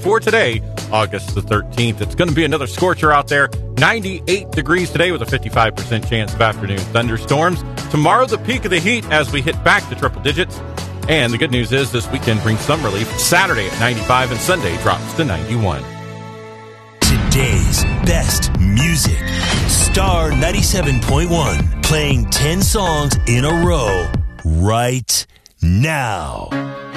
for today, August the 13th. It's going to be another scorcher out there. 98 degrees today with a 55% chance of afternoon thunderstorms. Tomorrow, the peak of the heat as we hit back to triple digits. And the good news is this weekend brings some relief. Saturday at 95 and Sunday drops to 91. Today's best music. Star 97.1. Playing 10 songs in a row right now.